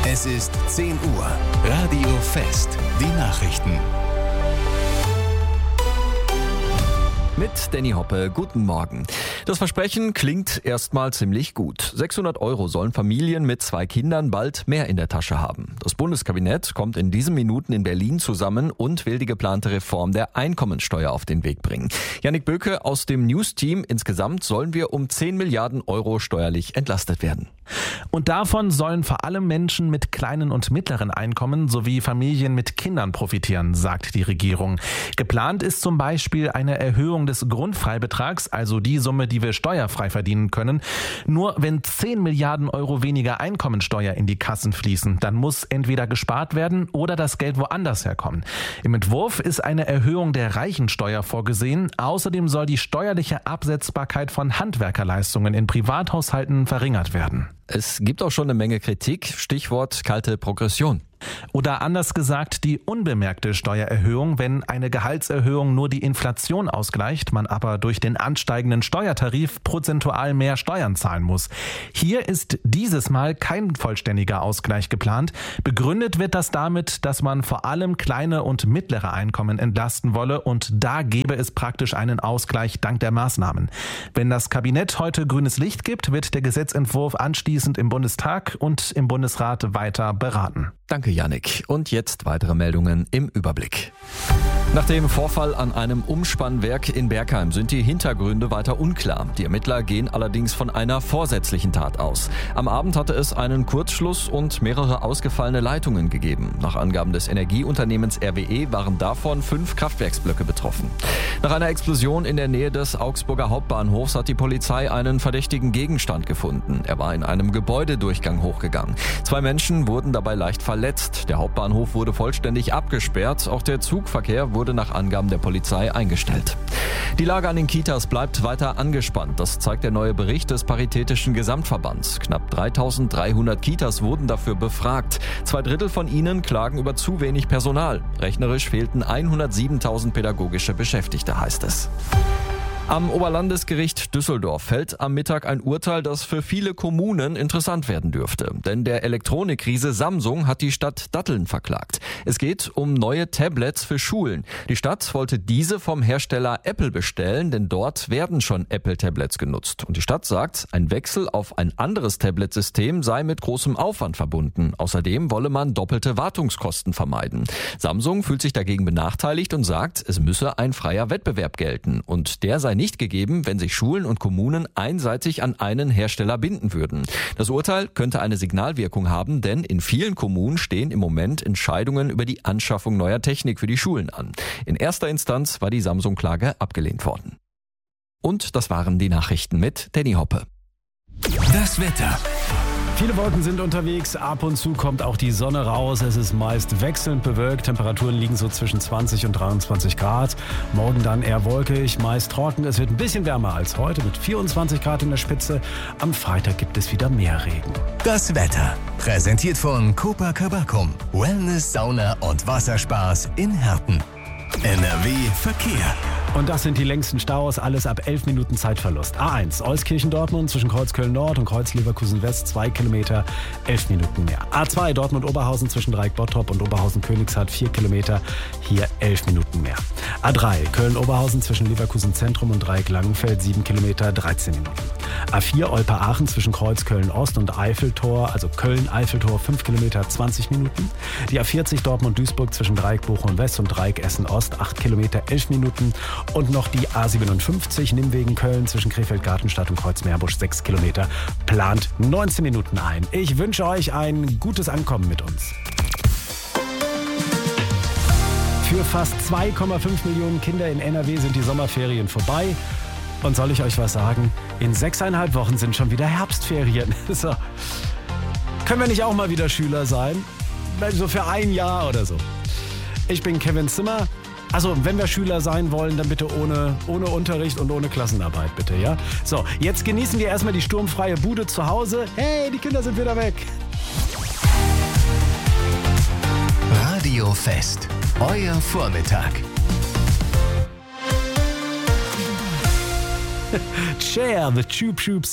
Es ist 10 Uhr. Radio Fest. Die Nachrichten. Mit Danny Hoppe, guten Morgen. Das Versprechen klingt erstmal ziemlich gut. 600 € sollen Familien mit 2 Kindern bald mehr in der Tasche haben. Das Bundeskabinett kommt in diesen Minuten in Berlin zusammen und will die geplante Reform der Einkommensteuer auf den Weg bringen. Jannik Böke aus dem News-Team. Insgesamt sollen wir um 10 Milliarden € steuerlich entlastet werden. Und davon sollen vor allem Menschen mit kleinen und mittleren Einkommen sowie Familien mit Kindern profitieren, sagt die Regierung. Geplant ist zum Beispiel eine Erhöhung des Grundfreibetrags, also die Summe, die wir steuerfrei verdienen können. Nur wenn 10 Milliarden € weniger Einkommensteuer in die Kassen fließen, dann muss entweder gespart werden oder das Geld woanders herkommen. Im Entwurf ist eine Erhöhung der Reichensteuer vorgesehen. Außerdem soll die steuerliche Absetzbarkeit von Handwerkerleistungen in Privathaushalten verringert werden. Es gibt auch schon eine Menge Kritik, Stichwort kalte Progression. Oder anders gesagt, die unbemerkte Steuererhöhung, wenn eine Gehaltserhöhung nur die Inflation ausgleicht, man aber durch den ansteigenden Steuertarif prozentual mehr Steuern zahlen muss. Hier ist dieses Mal kein vollständiger Ausgleich geplant. Begründet wird das damit, dass man vor allem kleine und mittlere Einkommen entlasten wolle, und da gäbe es praktisch einen Ausgleich dank der Maßnahmen. Wenn das Kabinett heute grünes Licht gibt, wird der Gesetzentwurf anschließend im Bundestag und im Bundesrat weiter beraten. Danke, Jannik. Und jetzt weitere Meldungen im Überblick. Nach dem Vorfall an einem Umspannwerk in Bergheim sind die Hintergründe weiter unklar. Die Ermittler gehen allerdings von einer vorsätzlichen Tat aus. Am Abend hatte es einen Kurzschluss und mehrere ausgefallene Leitungen gegeben. Nach Angaben des Energieunternehmens RWE waren davon 5 Kraftwerksblöcke betroffen. Nach einer Explosion in der Nähe des Augsburger Hauptbahnhofs hat die Polizei einen verdächtigen Gegenstand gefunden. Er war in einem Gebäudedurchgang hochgegangen. 2 Menschen wurden dabei leicht verletzt. Der Hauptbahnhof wurde vollständig abgesperrt. Auch der Zugverkehr wurde nach Angaben der Polizei eingestellt. Die Lage an den Kitas bleibt weiter angespannt. Das zeigt der neue Bericht des Paritätischen Gesamtverbands. Knapp 3.300 Kitas wurden dafür befragt. 2/3 von ihnen klagen über zu wenig Personal. Rechnerisch fehlten 107.000 pädagogische Beschäftigte, heißt es. Am Oberlandesgericht Düsseldorf fällt am Mittag ein Urteil, das für viele Kommunen interessant werden dürfte. Denn der Elektronikriese Samsung hat die Stadt Datteln verklagt. Es geht um neue Tablets für Schulen. Die Stadt wollte diese vom Hersteller Apple bestellen, denn dort werden schon Apple-Tablets genutzt. Und die Stadt sagt, ein Wechsel auf ein anderes Tabletsystem sei mit großem Aufwand verbunden. Außerdem wolle man doppelte Wartungskosten vermeiden. Samsung fühlt sich dagegen benachteiligt und sagt, es müsse ein freier Wettbewerb gelten. Und der sei nicht gegeben, wenn sich Schulen und Kommunen einseitig an einen Hersteller binden würden. Das Urteil könnte eine Signalwirkung haben, denn in vielen Kommunen stehen im Moment Entscheidungen über die Anschaffung neuer Technik für die Schulen an. In erster Instanz war die Samsung-Klage abgelehnt worden. Und das waren die Nachrichten mit Danny Hoppe. Das Wetter. Viele Wolken sind unterwegs, ab und zu kommt auch die Sonne raus. Es ist meist wechselnd bewölkt, Temperaturen liegen so zwischen 20 und 23 Grad. Morgen dann eher wolkig, meist trocken. Es wird ein bisschen wärmer als heute mit 24 Grad in der Spitze. Am Freitag gibt es wieder mehr Regen. Das Wetter. Präsentiert von Copacabana. Wellness, Sauna und Wasserspaß in Herten. NRW Verkehr. Und das sind die längsten Staus, alles ab 11 Minuten Zeitverlust. A1, Euskirchen-Dortmund zwischen Kreuz Köln-Nord und Kreuz Leverkusen-West, 2 Kilometer, 11 Minuten mehr. A2, Dortmund-Oberhausen zwischen Dreieck-Bottrop und Oberhausen-Königshardt, 4 Kilometer, hier 11 Minuten mehr. A3, Köln-Oberhausen zwischen Leverkusen-Zentrum und Dreieck-Langenfeld, 7 Kilometer, 13 Minuten. A4, Olpe-Aachen zwischen Kreuz Köln-Ost und Eiffeltor, also Köln-Eiffeltor, 5 Kilometer, 20 Minuten. Die A40, Dortmund-Duisburg zwischen Dreieck-Bochum-West und Dreieck-Essen-Ost, 8 Kilometer, 11 Minuten. Und noch die A57 Nimwegen-Köln zwischen Krefeld-Gartenstadt und Kreuz-Meerbusch, 6 Kilometer, plant 19 Minuten ein. Ich wünsche euch ein gutes Ankommen mit uns. Für fast 2,5 Millionen Kinder in NRW sind die Sommerferien vorbei. Und soll ich euch was sagen? In 6,5 Wochen sind schon wieder Herbstferien. So. Können wir nicht auch mal wieder Schüler sein? So für ein Jahr oder so. Ich bin Kevin Zimmer. Also, wenn wir Schüler sein wollen, dann bitte ohne Unterricht und ohne Klassenarbeit, bitte, ja? So, jetzt genießen wir erstmal die sturmfreie Bude zu Hause. Hey, die Kinder sind wieder weg. Radio Fest. Euer Vormittag. Cher, the Tube Tubes.